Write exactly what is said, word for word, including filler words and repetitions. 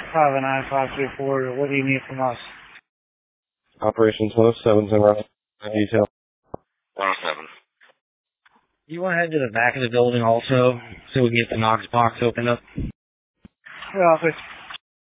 five oh nine, five three four, what do you need from us? Operations one oh seven, Zimmer. Detail. one oh seven. You want to head to the back of the building also, so we can get the Knox box opened up? Yeah, office.